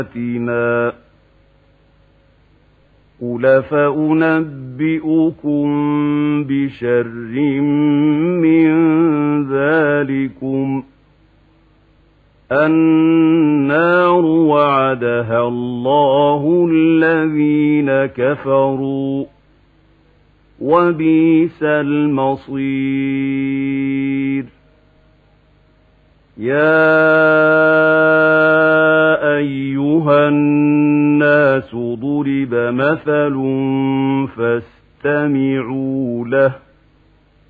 قُلْ فَأُنَبِّئُكُم بِشَرٍّ مِّن ذَٰلِكُمْ النَّارُ وَعَدَهَا اللَّهُ الَّذِينَ كَفَرُوا ۖ وَبِئْسَ الْمَصِيرُ. يَا أَيُّهَا النَّاسُ ضُرِبَ مَثَلٌ فَاسْتَمِعُوا